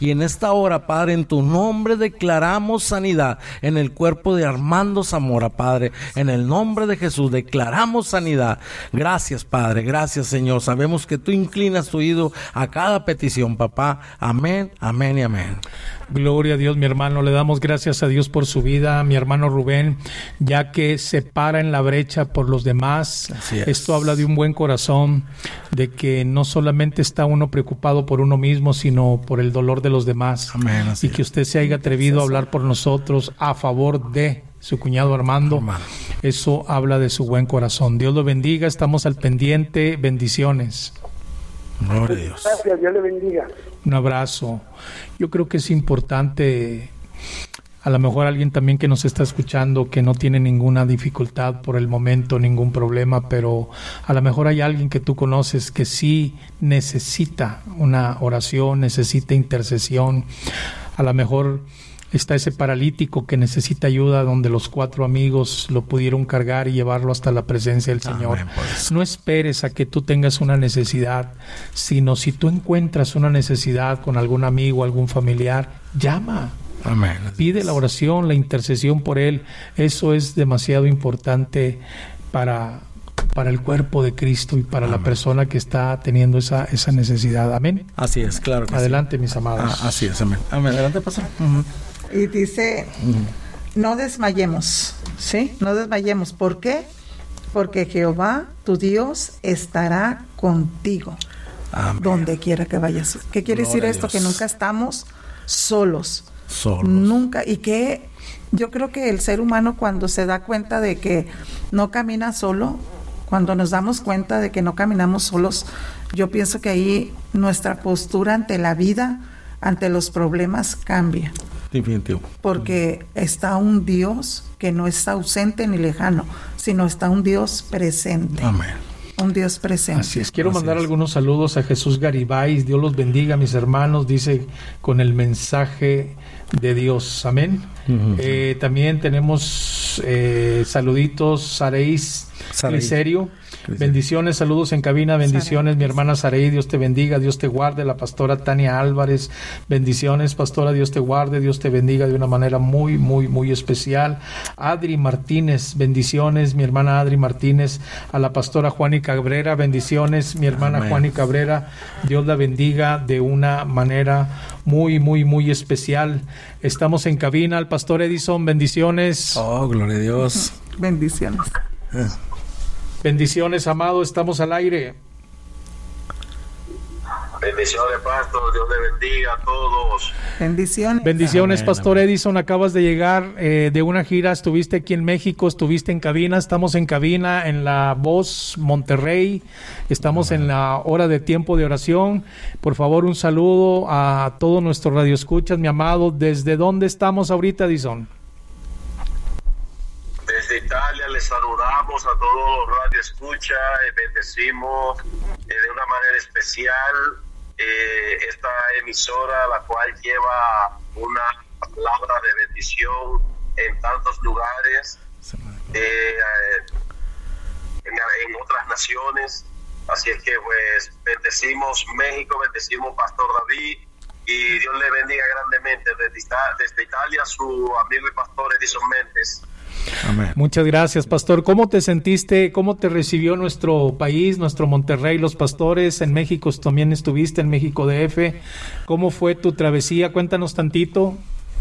Y en esta hora, Padre, en tu nombre declaramos sanidad en el cuerpo de Armando Zamora, Padre. En el nombre de Jesús declaramos sanidad. Gracias, Padre. Gracias, Señor. Sabemos que tú inclinas tu oído a cada petición, papá. Amén, amén y amén. Gloria a Dios, mi hermano. Le damos gracias a Dios por su vida, mi hermano Rubén, ya que se para en la brecha por los demás. Esto habla de un buen corazón, de que no solamente está uno preocupado por uno mismo, sino por el dolor de los demás. Amén. Y que usted se haya atrevido a hablar por nosotros a favor de su cuñado Armando. Eso habla de su buen corazón. Dios lo bendiga. Estamos al pendiente. Bendiciones. Gloria a Dios. Gracias, Dios le bendiga. Un abrazo. Yo creo que es importante, a lo mejor alguien también que nos está escuchando que no tiene ninguna dificultad por el momento, ningún problema, pero a lo mejor hay alguien que tú conoces que sí necesita una oración, necesita intercesión. A lo mejor está ese paralítico que necesita ayuda, donde los 4 amigos lo pudieron cargar y llevarlo hasta la presencia del Señor. Amén, no esperes a que tú tengas una necesidad, sino si tú encuentras una necesidad con algún amigo, algún familiar, llama. Amén. Pide la oración, la intercesión por él. Eso es demasiado importante para el cuerpo de Cristo y para la persona que está teniendo esa necesidad. Amén. Así es, claro que adelante, sí. Mis amados. Así es, amén. Amén. Adelante, pastor. Y dice, no desmayemos, ¿sí? No desmayemos. ¿Por qué? Porque Jehová, tu Dios, estará contigo. Amén. Donde quiera que vayas. ¿Qué quiere decir esto? Que nunca estamos solos. Nunca. Y que yo creo que el ser humano, cuando se da cuenta de que no camina solo, cuando nos damos cuenta de que no caminamos solos, yo pienso que ahí nuestra postura ante la vida, ante los problemas, cambia. Definitivo. Porque está un Dios que no está ausente ni lejano, sino está un Dios presente. Amén. Un Dios presente. Así es. Quiero mandar algunos saludos a Jesús Garibay. Dios los bendiga, mis hermanos. Dice con el mensaje de Dios. Amén. También tenemos saluditos. Sareis Cliserio. Bendiciones, saludos en cabina, bendiciones, mi hermana Sareí, Dios te bendiga, Dios te guarde. La pastora Tania Álvarez, bendiciones, pastora, Dios te guarde, Dios te bendiga de una manera muy, muy, muy especial. Adri Martínez, bendiciones, mi hermana Adri Martínez. A la pastora Juani Cabrera, bendiciones, mi hermana Amén. Juani Cabrera, Dios la bendiga de una manera muy, muy, muy especial. Estamos en cabina, al pastor Edison, bendiciones. Oh, gloria a Dios. Bendiciones. Bendiciones, amado, estamos al aire. Bendiciones, pastor, Dios le bendiga a todos. Bendiciones. Bendiciones, Amén, pastor amén. Edison, acabas de llegar de una gira, estuviste aquí en México, estuviste en cabina, estamos en cabina en La Voz Monterrey, estamos en la hora de tiempo de oración. Por favor, un saludo a todos nuestros radioescuchas, mi amado. ¿Desde dónde estamos ahorita, Edison? Desde Italia les saludamos a todos los radioescuchas y bendecimos de una manera especial esta emisora, la cual lleva una palabra de bendición en tantos lugares, en otras naciones. Así es que pues bendecimos México, bendecimos Pastor David, y Dios le bendiga grandemente desde Italia su amigo y pastor Edison Méndez. Amén. Muchas gracias, pastor. ¿Cómo te sentiste? ¿Cómo te recibió nuestro país, nuestro Monterrey, los pastores? En México también estuviste, en México DF. ¿Cómo fue tu travesía? Cuéntanos tantito.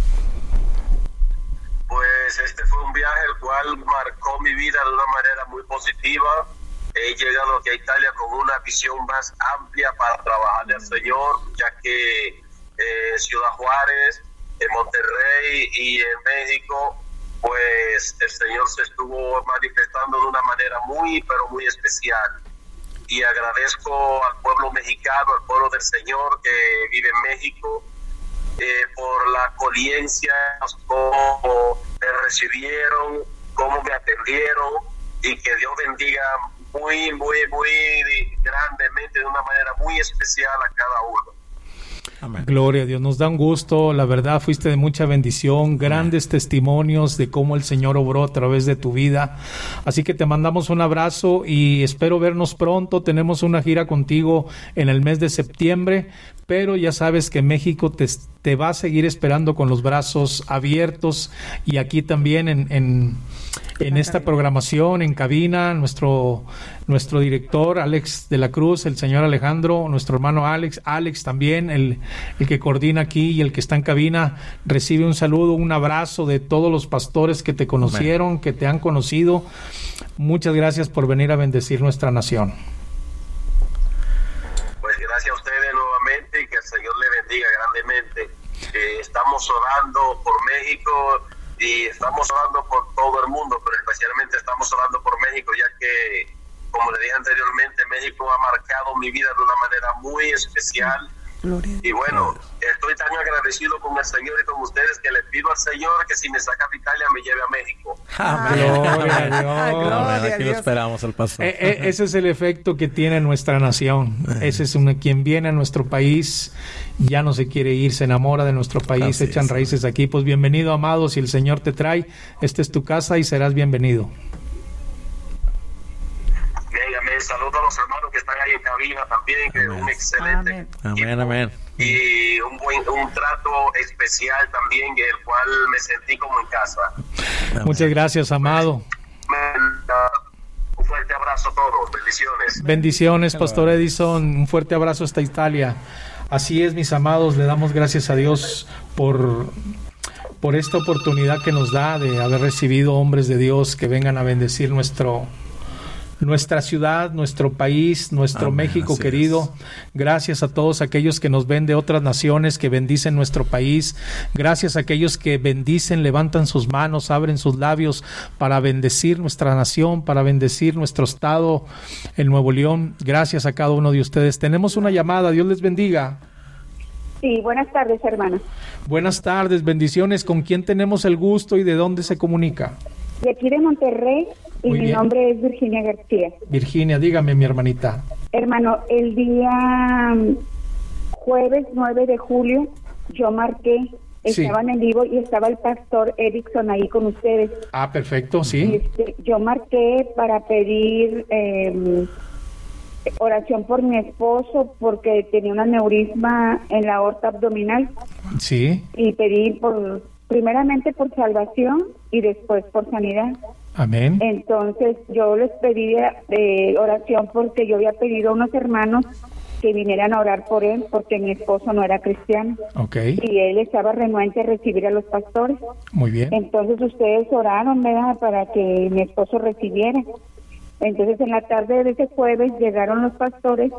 Pues este fue un viaje el cual marcó mi vida de una manera muy positiva. He llegado aquí a Italia con una visión más amplia para trabajarle al Señor, ya que Ciudad Juárez, en Monterrey y en México, pues el Señor se estuvo manifestando de una manera muy, pero muy especial. Y agradezco al pueblo mexicano, al pueblo del Señor que vive en México, por la acoliencia, cómo me recibieron, cómo me atendieron, y que Dios bendiga muy, muy, muy grandemente, de una manera muy especial a cada uno. Amén. Gloria a Dios, nos da un gusto, la verdad fuiste de mucha bendición, grandes testimonios de cómo el Señor obró a través de tu vida, así que te mandamos un abrazo y espero vernos pronto. Tenemos una gira contigo en el mes de septiembre pero ya sabes que México te va a seguir esperando con los brazos abiertos, y aquí también en esta programación, en cabina, nuestro director Alex de la Cruz, el señor Alejandro, nuestro hermano Alex también, el que coordina aquí y el que está en cabina, recibe un saludo, un abrazo de todos los pastores que te conocieron, que te han conocido. Muchas gracias por venir a bendecir nuestra nación. Pues gracias a ustedes nuevamente y que el Señor le bendiga grandemente. Estamos orando por México y estamos orando por todo el mundo, pero especialmente estamos orando por México, ya que, como le dije anteriormente, México ha marcado mi vida de una manera muy especial. Y bueno, estoy tan agradecido con el Señor y con ustedes que le pido al Señor que si me saca de Italia me lleve a México. Gloria a Dios. Gloria, aquí lo esperamos, el pastor. Ese es el efecto que tiene nuestra nación. Ese es quien viene a nuestro país, ya no se quiere ir, se enamora de nuestro país, se echan raíces aquí. Pues bienvenido, amado, si el Señor te trae, esta es tu casa y serás bienvenido. Saludos a los hermanos que están ahí en cabina también, que un excelente amén. Y un trato especial también, el cual me sentí como en casa. Muchas gracias, amado. Un fuerte abrazo a todos, bendiciones. Bendiciones, Pastor Edison, un fuerte abrazo hasta Italia. Así es, mis amados, le damos gracias a Dios por esta oportunidad que nos da de haber recibido hombres de Dios que vengan a bendecir nuestra ciudad, nuestro país, nuestro México querido. Gracias a todos aquellos que nos ven de otras naciones, que bendicen nuestro país. Gracias a aquellos que bendicen, levantan sus manos, abren sus labios para bendecir nuestra nación, para bendecir nuestro estado, el Nuevo León. Gracias a cada uno de ustedes. Tenemos una llamada. Dios les bendiga. Sí, buenas tardes, hermano. Buenas tardes, bendiciones. ¿Con quién tenemos el gusto y de dónde se comunica? De aquí de Monterrey. Y Muy mi bien. nombre es Virginia García. Virginia, dígame, mi hermanita. Hermano, el día jueves 9 de julio yo marqué, estaban en vivo y estaba el pastor Erickson ahí con ustedes. Ah, perfecto, sí. Yo marqué para pedir oración por mi esposo porque tenía un aneurisma en la aorta abdominal. Sí. Y pedí primeramente por salvación y después por sanidad. Amén. Entonces yo les pedí oración porque yo había pedido a unos hermanos que vinieran a orar por él porque mi esposo no era cristiano. Okay. Y él estaba renuente a recibir a los pastores. Muy bien. Entonces ustedes oraron, ¿verdad?, para que mi esposo recibiera. Entonces en la tarde de ese jueves llegaron los pastores,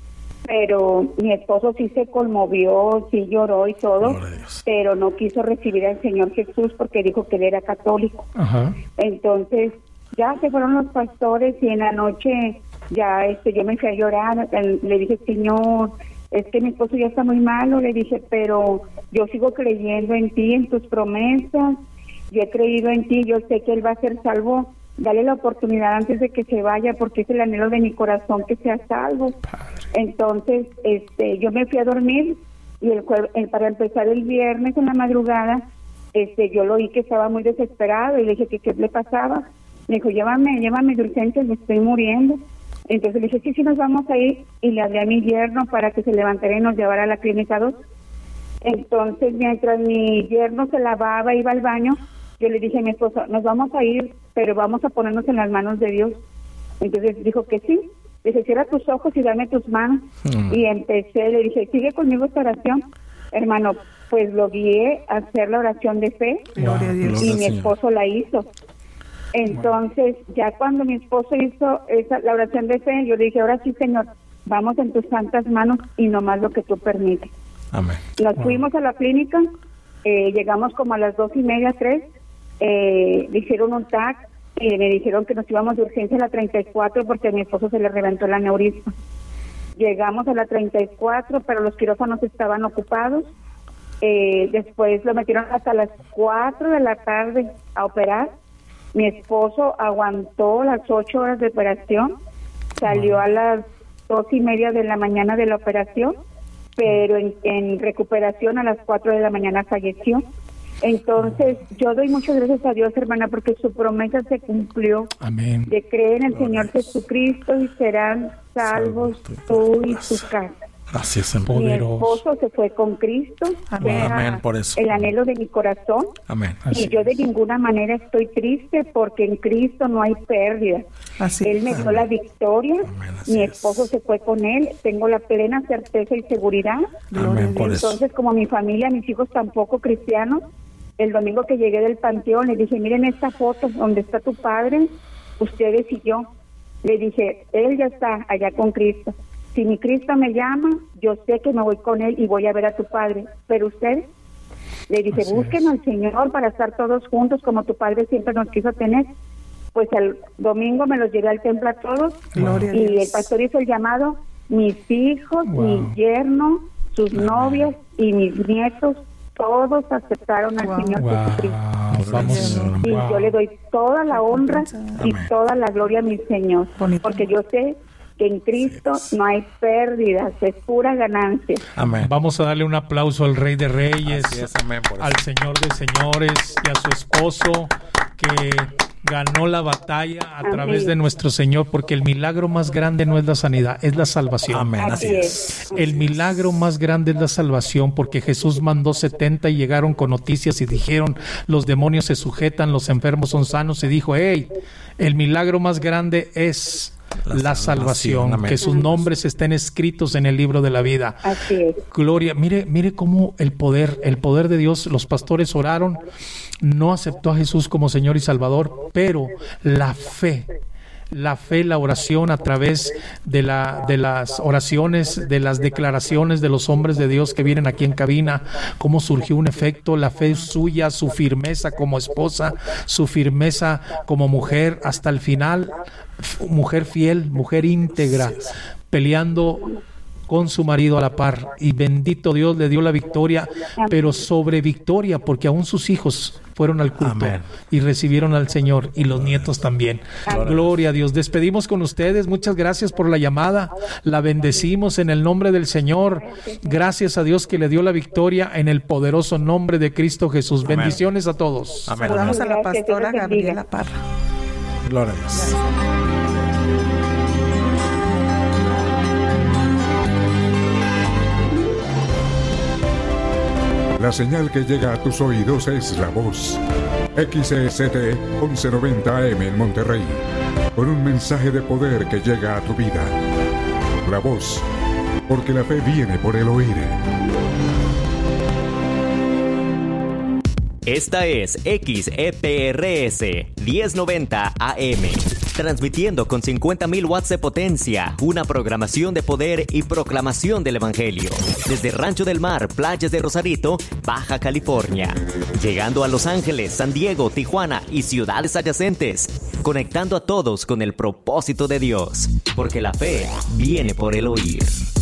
pero mi esposo sí se conmovió, sí lloró y todo, pero no quiso recibir al Señor Jesús porque dijo que él era católico. Ajá. Entonces ya se fueron los pastores y en la noche ya yo me fui a llorar. Le dije, Señor, es que mi esposo ya está muy malo. Le dije, pero yo sigo creyendo en ti, en tus promesas. Yo he creído en ti, yo sé que él va a ser salvo. Dale la oportunidad antes de que se vaya, porque es el anhelo de mi corazón que sea salvo. Padre. Entonces, yo me fui a dormir y para empezar el viernes en la madrugada, yo lo oí que estaba muy desesperado y le dije que qué le pasaba. Me dijo, llévame de urgencia, me estoy muriendo. Entonces le dije, sí, nos vamos a ir, y le hablé a mi yerno para que se levantara y nos llevara a la clínica 2. Entonces, mientras mi yerno se lavaba, iba al baño, yo le dije a mi esposo, nos vamos a ir, pero vamos a ponernos en las manos de Dios. Entonces dijo que sí. Le dije, cierra tus ojos y dame tus manos. Y empecé, le dije, sigue conmigo esta oración. Hermano, pues lo guié a hacer la oración de fe. Gloria a Dios. Y mi esposo la hizo. Entonces, ya cuando mi esposo hizo la oración de fe, yo le dije, ahora sí, Señor, vamos en tus santas manos y no más lo que tú permites. Amén. Nos fuimos a la clínica, llegamos como a las 2:30, 3, le hicieron un TAC, me dijeron que nos íbamos de urgencia a la 34 porque a mi esposo se le reventó el aneurisma. Llegamos a la 34, pero los quirófanos estaban ocupados. Después lo metieron hasta las 4 de la tarde a operar. Mi esposo aguantó las 8 horas de operación, salió a las 2:30 de la mañana de la operación, pero en recuperación a las 4 de la mañana falleció. Entonces, yo doy muchas gracias a Dios, hermana, porque su promesa se cumplió. Amén. De creer en el Señor Jesucristo y serán salvos tú y tu casa. Gracias, Mi esposo se fue con Cristo. Amén, por eso. El anhelo de mi corazón. Amén. Y yo de ninguna manera estoy triste porque en Cristo no hay pérdida. Él me dio la victoria. Mi esposo se fue con él. Tengo la plena certeza y seguridad. Amén, por eso. Entonces, como mi familia, mis hijos tampoco cristianos, el domingo que llegué del panteón, le dije, miren esta foto donde está tu padre, ustedes y yo. Le dije, él ya está allá con Cristo. Si mi Cristo me llama, yo sé que me voy con él y voy a ver a tu padre. Pero usted, le dije, busquen al Señor para estar todos juntos como tu padre siempre nos quiso tener. Pues el domingo me los llevé al templo a todos. Y el pastor hizo el llamado, mis hijos, mi yerno, sus novias y mis nietos, todos aceptaron al Señor Jesucristo. Y yo le doy toda la honra y toda la gloria a mi Señor, porque yo sé que en Cristo no hay pérdidas, es pura ganancia. Amén. Vamos a darle un aplauso al Rey de Reyes, amén, al Señor de Señores y a su esposo que ganó la batalla a través de nuestro Señor, porque el milagro más grande no es la sanidad, es la salvación. Amén, así es. El milagro más grande es la salvación, porque Jesús mandó 70 y llegaron con noticias y dijeron, los demonios se sujetan, los enfermos son sanos, y dijo, hey, el milagro más grande es la salvación, amén. Que sus nombres estén escritos en el libro de la vida. Así es. Gloria, mire cómo el poder de Dios, los pastores oraron, no aceptó a Jesús como Señor y Salvador, pero la fe, la oración a través de las oraciones, de las declaraciones de los hombres de Dios que vienen aquí en cabina, cómo surgió un efecto, la fe suya, su firmeza como esposa, su firmeza como mujer, hasta el final, mujer fiel, mujer íntegra, peleando con su marido a la par, y bendito Dios le dio la victoria, pero sobre victoria, porque aún sus hijos fueron al culto. Amén. Y recibieron al Señor, y los nietos también. Gloria a Dios. Despedimos con ustedes. Muchas gracias por la llamada. La bendecimos en el nombre del Señor. Gracias a Dios que le dio la victoria en el poderoso nombre de Cristo Jesús. Amén. Bendiciones a todos. Amén. Saludamos a la pastora Gabriela Parra. Gloria a Dios. La señal que llega a tus oídos es La Voz. XEST 1190 AM en Monterrey. Con un mensaje de poder que llega a tu vida. La Voz. Porque la fe viene por el oír. Esta es XEPRS 1090 AM, transmitiendo con 50,000 watts de potencia, una programación de poder y proclamación del Evangelio, desde Rancho del Mar, playas de Rosarito, Baja California, llegando a Los Ángeles, San Diego, Tijuana y ciudades adyacentes, conectando a todos con el propósito de Dios, porque la fe viene por el oír.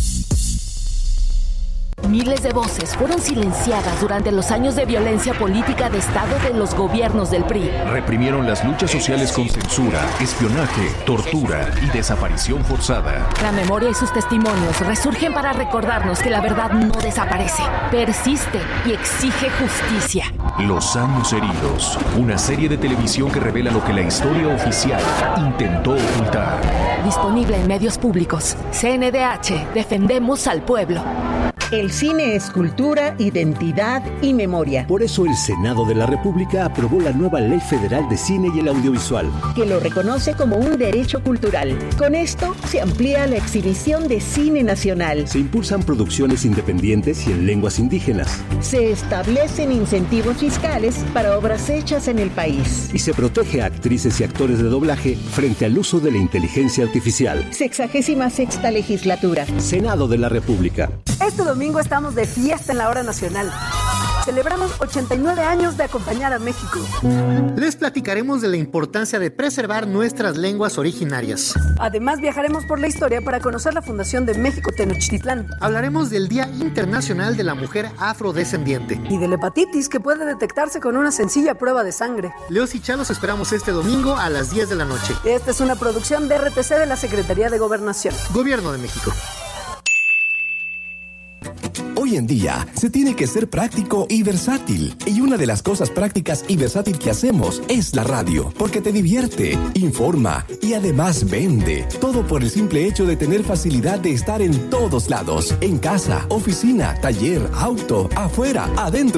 Miles de voces fueron silenciadas durante los años de violencia política de Estado de los gobiernos del PRI. Reprimieron las luchas sociales con censura, espionaje, tortura y desaparición forzada. La memoria y sus testimonios resurgen para recordarnos que la verdad no desaparece, persiste y exige justicia. Los años heridos, una serie de televisión que revela lo que la historia oficial intentó ocultar. Disponible en medios públicos. CNDH, defendemos al pueblo. El cine es cultura, identidad y memoria. Por eso el Senado de la República aprobó la nueva Ley Federal de Cine y el Audiovisual, que lo reconoce como un derecho cultural. Con esto se amplía la exhibición de cine nacional. Se impulsan producciones independientes y en lenguas indígenas. Se establecen incentivos fiscales para obras hechas en el país. Y se protege a actrices y actores de doblaje frente al uso de la inteligencia artificial. 66ª legislatura. Senado de la República. Este domingo estamos de fiesta en la hora nacional. Celebramos 89 años de acompañar a México. Les platicaremos de la importancia de preservar nuestras lenguas originarias. Además, viajaremos por la historia para conocer la fundación de México Tenochtitlán. Hablaremos del Día Internacional de la Mujer Afrodescendiente. Y de la hepatitis, que puede detectarse con una sencilla prueba de sangre. Leos y Chá los esperamos este domingo a las 10 de la noche. Esta es una producción de RTC de la Secretaría de Gobernación. Gobierno de México. Hoy Hoy en día se tiene que ser práctico y versátil. Y una de las cosas prácticas y versátil que hacemos es la radio, porque te divierte, informa y además vende. Todo por el simple hecho de tener facilidad de estar en todos lados. En casa, oficina, taller, auto, afuera, adentro.